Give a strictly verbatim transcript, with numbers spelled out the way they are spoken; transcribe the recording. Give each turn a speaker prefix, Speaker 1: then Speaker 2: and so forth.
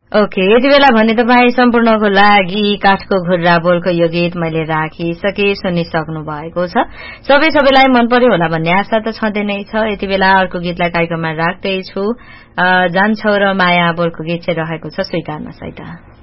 Speaker 1: Okay यति बेला भने तपाईँ सम्पूर्णको लागि काठको घुर्रा बोलको यो गीत मैले राखिसके सुनिसक्नु भएको छ। सबै सबैलाई मन पर्यो होला भन्ने आशा त छँदै नै छ। यति बेला अर्को गीतलाई कार्यक्रममा राख्दैछु। जान्छौ र माया बोलको गीत चाहिँ रहेको छ, स्वीकार्न सहित।